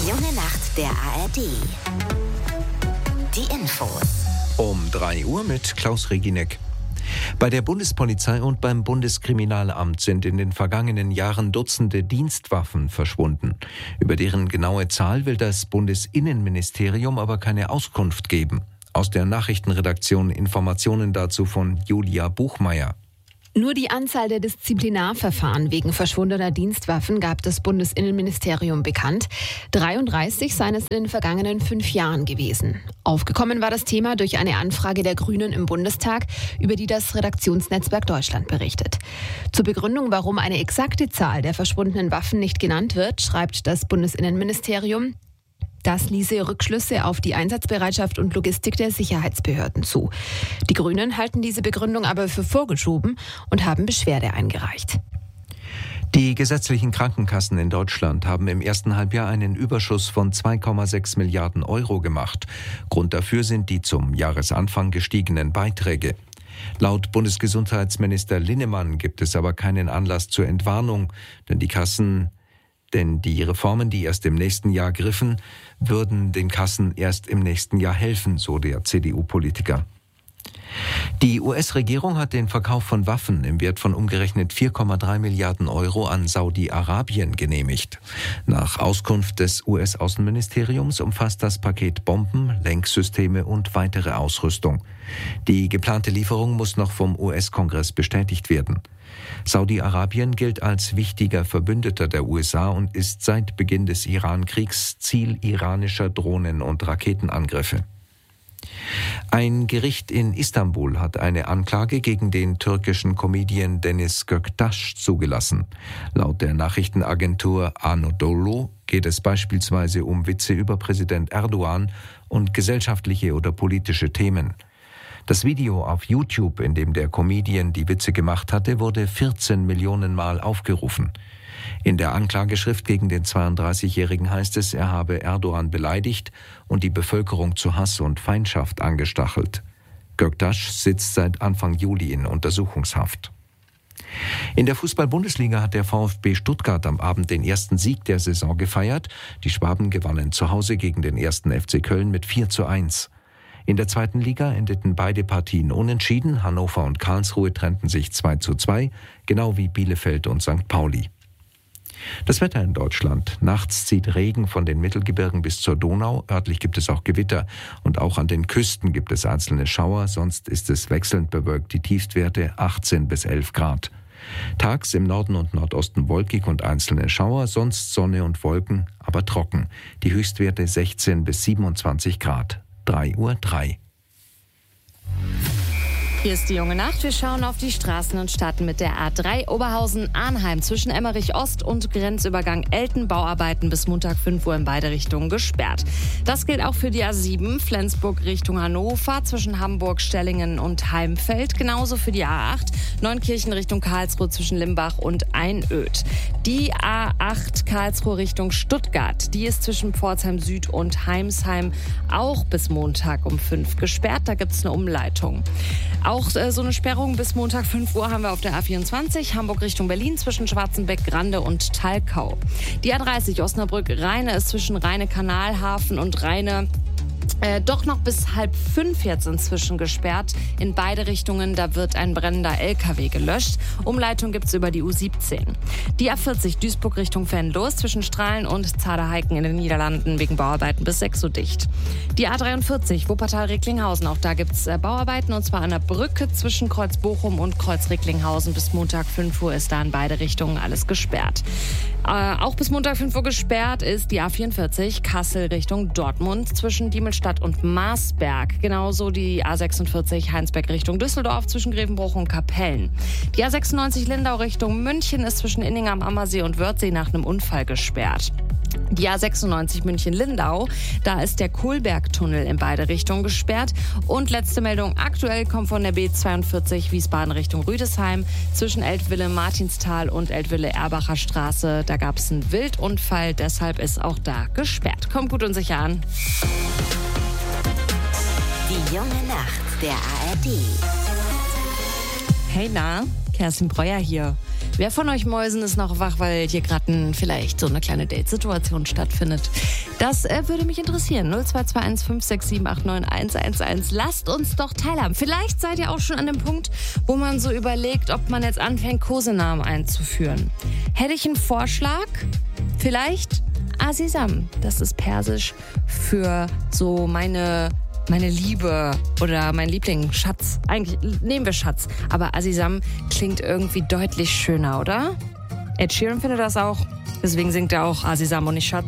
Die junge Nacht der ARD. Die Infos. Um 3 Uhr mit Klaus Regineck. Bei der Bundespolizei und beim Bundeskriminalamt sind in den vergangenen Jahren Dutzende Dienstwaffen verschwunden. Über deren genaue Zahl will das Bundesinnenministerium aber keine Auskunft geben. Aus der Nachrichtenredaktion Informationen dazu von Julia Buchmeier. Nur die Anzahl der Disziplinarverfahren wegen verschwundener Dienstwaffen gab das Bundesinnenministerium bekannt. 33 seien es in den vergangenen 5 Jahren gewesen. Aufgekommen war das Thema durch eine Anfrage der Grünen im Bundestag, über die das Redaktionsnetzwerk Deutschland berichtet. Zur Begründung, warum eine exakte Zahl der verschwundenen Waffen nicht genannt wird, schreibt das Bundesinnenministerium: Das ließe Rückschlüsse auf die Einsatzbereitschaft und Logistik der Sicherheitsbehörden zu. Die Grünen halten diese Begründung aber für vorgeschoben und haben Beschwerde eingereicht. Die gesetzlichen Krankenkassen in Deutschland haben im ersten Halbjahr einen Überschuss von 2,6 Milliarden Euro gemacht. Grund dafür sind die zum Jahresanfang gestiegenen Beiträge. Laut Bundesgesundheitsminister Linnemann gibt es aber keinen Anlass zur Entwarnung, denn die Reformen, die erst im nächsten Jahr griffen, würden den Kassen erst im nächsten Jahr helfen, so der CDU-Politiker. Die US-Regierung hat den Verkauf von Waffen im Wert von umgerechnet 4,3 Milliarden Euro an Saudi-Arabien genehmigt. Nach Auskunft des US-Außenministeriums umfasst das Paket Bomben, Lenksysteme und weitere Ausrüstung. Die geplante Lieferung muss noch vom US-Kongress bestätigt werden. Saudi-Arabien gilt als wichtiger Verbündeter der USA und ist seit Beginn des Iran-Kriegs Ziel iranischer Drohnen- und Raketenangriffe. Ein Gericht in Istanbul hat eine Anklage gegen den türkischen Comedian Deniz Göktaş zugelassen. Laut der Nachrichtenagentur Anadolu geht es beispielsweise um Witze über Präsident Erdogan und gesellschaftliche oder politische Themen. Das Video auf YouTube, in dem der Comedian die Witze gemacht hatte, wurde 14 Millionen Mal aufgerufen. In der Anklageschrift gegen den 32-Jährigen heißt es, er habe Erdogan beleidigt und die Bevölkerung zu Hass und Feindschaft angestachelt. Göktaş sitzt seit Anfang Juli in Untersuchungshaft. In der Fußball-Bundesliga hat der VfB Stuttgart am Abend den ersten Sieg der Saison gefeiert. Die Schwaben gewannen zu Hause gegen den 1. FC Köln mit 4:1. In der zweiten Liga endeten beide Partien unentschieden. Hannover und Karlsruhe trennten sich 2:2, genau wie Bielefeld und St. Pauli. Das Wetter in Deutschland. Nachts zieht Regen von den Mittelgebirgen bis zur Donau. Örtlich gibt es auch Gewitter. Und auch an den Küsten gibt es einzelne Schauer. Sonst ist es wechselnd bewölkt. Die Tiefstwerte 18 bis 11 Grad. Tags im Norden und Nordosten wolkig und einzelne Schauer. Sonst Sonne und Wolken, aber trocken. Die Höchstwerte 16 bis 27 Grad. 3:03 Uhr. Hier ist die junge Nacht. Wir schauen auf die Straßen und starten mit der A3 Oberhausen-Arnheim zwischen Emmerich-Ost und Grenzübergang Elten. Bauarbeiten bis Montag 5 Uhr in beide Richtungen gesperrt. Das gilt auch für die A7 Flensburg Richtung Hannover zwischen Hamburg, Stellingen und Heimfeld. Genauso für die A8 Neunkirchen Richtung Karlsruhe zwischen Limbach und Einöd. Die A8 Karlsruhe Richtung Stuttgart, die ist zwischen Pforzheim Süd und Heimsheim auch bis Montag um 5 gesperrt. Da gibt es eine Umleitung. Auch so eine Sperrung bis Montag 5 Uhr haben wir auf der A24 Hamburg Richtung Berlin zwischen Schwarzenbeck, Grande und Talkau. Die A30 Osnabrück-Rheine ist zwischen Rheine-Kanalhafen und Rheine doch noch bis 4:30 jetzt inzwischen gesperrt. In beide Richtungen, da wird ein brennender LKW gelöscht. Umleitung gibt es über die U17. Die A40 Duisburg Richtung Venlo zwischen Strahlen und Zaderheiken in den Niederlanden wegen Bauarbeiten bis 6 Uhr dicht. Die A43 Wuppertal-Recklinghausen, auch da gibt es Bauarbeiten und zwar an der Brücke zwischen Kreuz Bochum und Kreuz Recklinghausen. Bis Montag 5 Uhr ist da in beide Richtungen alles gesperrt. Auch bis Montag 5 Uhr gesperrt ist die A44 Kassel Richtung Dortmund zwischen Diemelstadt und Marsberg. Genauso die A46 Heinsberg Richtung Düsseldorf zwischen Grevenbruch und Kapellen. Die A96 Lindau Richtung München ist zwischen Inning am Ammersee und Wörthsee nach einem Unfall gesperrt. Die A96 München-Lindau, da ist der Kohlbergtunnel in beide Richtungen gesperrt. Und letzte Meldung, aktuell kommt von der B42 Wiesbaden Richtung Rüdesheim zwischen Eltville-Martinstal und Eltville-Erbacher Straße. Da gab es einen Wildunfall, deshalb ist auch da gesperrt. Kommt gut und sicher an. Die junge Nacht der ARD. Hey, na, Kerstin Breuer hier. Wer von euch Mäusen ist noch wach, weil hier gerade vielleicht so eine kleine Date-Situation stattfindet? Das würde mich interessieren. 0221 567 89 111. Lasst uns doch teilhaben. Vielleicht seid ihr auch schon an dem Punkt, wo man so überlegt, ob man jetzt anfängt, Kosenamen einzuführen. Hätte ich einen Vorschlag? Vielleicht Azizam. Das ist persisch für so meine Liebe oder mein Liebling, Schatz. Eigentlich nehmen wir Schatz, aber Azizam klingt irgendwie deutlich schöner, oder? Ed Sheeran findet das auch. Deswegen singt er auch Azizam und nicht Schatz.